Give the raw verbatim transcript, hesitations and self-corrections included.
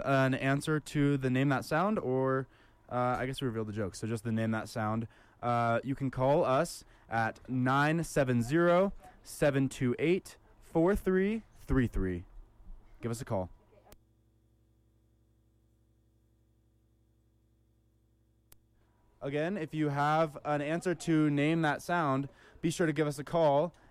an answer to the Name That Sound, or uh, I guess we revealed the joke, so just the Name That Sound, uh, you can call us at nine seven zero, seven two eight, four three three three. Give us a call. Again, if you have an answer to Name That Sound, be sure to give us a call